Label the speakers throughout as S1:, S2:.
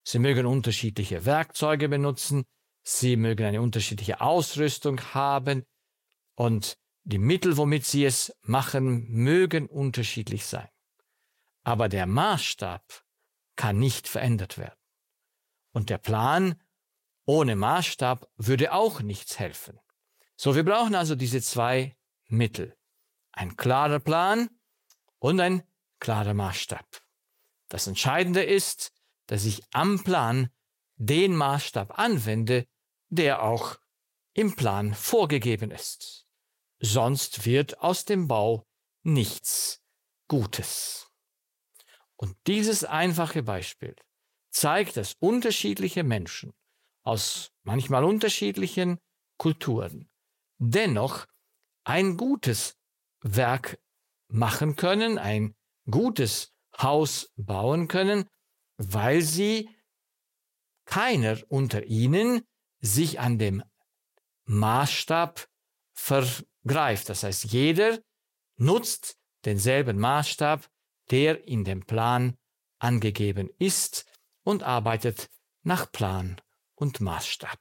S1: Sie mögen unterschiedliche Werkzeuge benutzen, sie mögen eine unterschiedliche Ausrüstung haben und die Mittel, womit sie es machen, mögen unterschiedlich sein. Aber der Maßstab kann nicht verändert werden. Und der Plan ohne Maßstab würde auch nichts helfen. So, wir brauchen also diese zwei Mittel. Ein klarer Plan und ein klarer Maßstab. Das Entscheidende ist, dass ich am Plan den Maßstab anwende, der auch im Plan vorgegeben ist. Sonst wird aus dem Bau nichts Gutes. Und dieses einfache Beispiel zeigt, dass unterschiedliche Menschen aus manchmal unterschiedlichen Kulturen dennoch ein gutes Werk machen können, ein gutes Haus bauen können, weil keiner unter ihnen sich an dem Maßstab vergreift. Das heißt, jeder nutzt denselben Maßstab, der in dem Plan angegeben ist, und arbeitet nach Plan und Maßstab.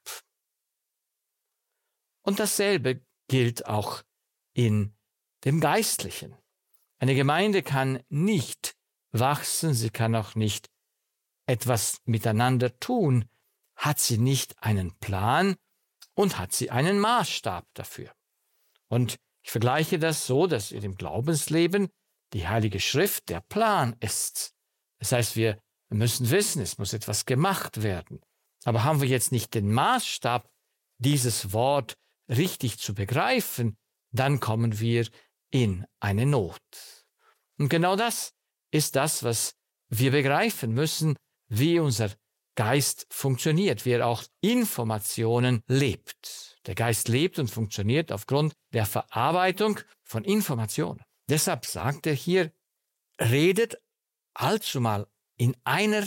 S1: Und dasselbe gilt auch in dem Geistlichen. Eine Gemeinde kann nicht wachsen, sie kann auch nicht etwas miteinander tun, hat sie nicht einen Plan und hat sie einen Maßstab dafür. Und ich vergleiche das so, dass in dem Glaubensleben die Heilige Schrift der Plan ist. Das heißt, wir müssen wissen, es muss etwas gemacht werden. Aber haben wir jetzt nicht den Maßstab, dieses Wort richtig zu begreifen, dann kommen wir in eine Not. Und genau das ist das, was wir begreifen müssen, wie unser Geist funktioniert, wie er auch Informationen lebt. Der Geist lebt und funktioniert aufgrund der Verarbeitung von Informationen. Deshalb sagt er hier, redet allzumal in einer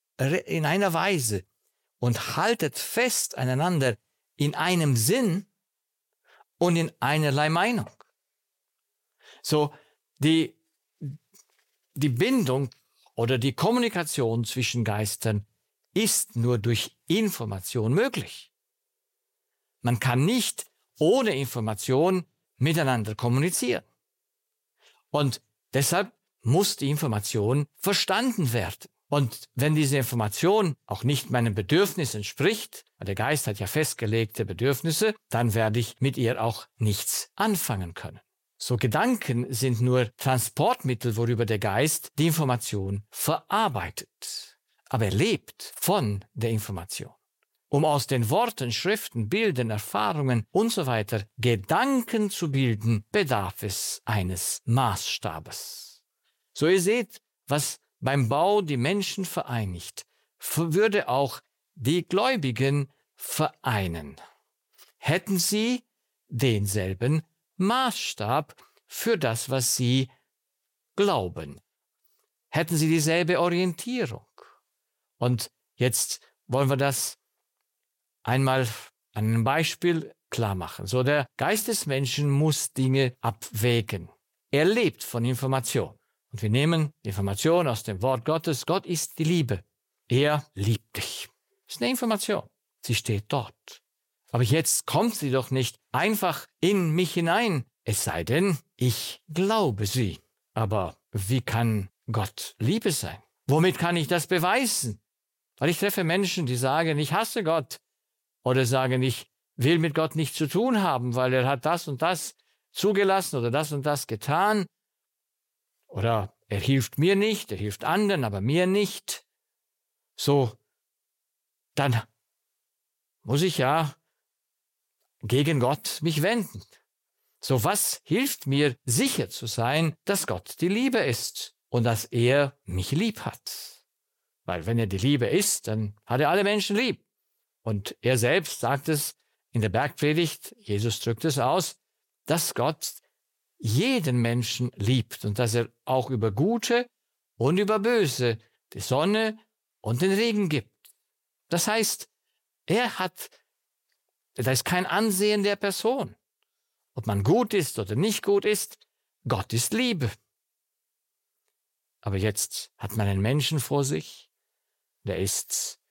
S1: Weise und haltet fest aneinander in einem Sinn und in einerlei Meinung. So, die Bindung oder die Kommunikation zwischen Geistern ist nur durch Information möglich. Man kann nicht ohne Information miteinander kommunizieren. Und deshalb muss die Information verstanden werden. Und wenn diese Information auch nicht meinem Bedürfnis entspricht, weil der Geist hat ja festgelegte Bedürfnisse, dann werde ich mit ihr auch nichts anfangen können. So, Gedanken sind nur Transportmittel, worüber der Geist die Information verarbeitet. Aber er lebt von der Information. Um aus den Worten, Schriften, Bildern, Erfahrungen usw. Gedanken zu bilden, bedarf es eines Maßstabes. So, ihr seht, was beim Bau die Menschen vereinigt, würde auch die Gläubigen vereinen. Hätten sie denselben Maßstab für das, was sie glauben. Hätten sie dieselbe Orientierung. Und jetzt wollen wir das einmal an einem Beispiel klar machen. So, der Geist des Menschen muss Dinge abwägen. Er lebt von Information. Und wir nehmen die Information aus dem Wort Gottes. Gott ist die Liebe. Er liebt dich. Das ist eine Information. Sie steht dort. Aber jetzt kommt sie doch nicht einfach in mich hinein, es sei denn, ich glaube sie. Aber wie kann Gott Liebe sein? Womit kann ich das beweisen? Weil ich treffe Menschen, die sagen, ich hasse Gott. Oder sagen, ich will mit Gott nichts zu tun haben, weil er hat das und das zugelassen oder das und das getan. Oder er hilft mir nicht, er hilft anderen, aber mir nicht. So, dann muss ich ja gegen Gott mich wenden. So, was hilft mir, sicher zu sein, dass Gott die Liebe ist und dass er mich lieb hat? Weil wenn er die Liebe ist, dann hat er alle Menschen lieb. Und er selbst sagt es in der Bergpredigt, Jesus drückt es aus, dass Gott jeden Menschen liebt und dass er auch über Gute und über Böse die Sonne und den Regen gibt. Das heißt, da ist kein Ansehen der Person. Ob man gut ist oder nicht gut ist, Gott ist Liebe. Aber jetzt hat man einen Menschen vor sich, der ist's.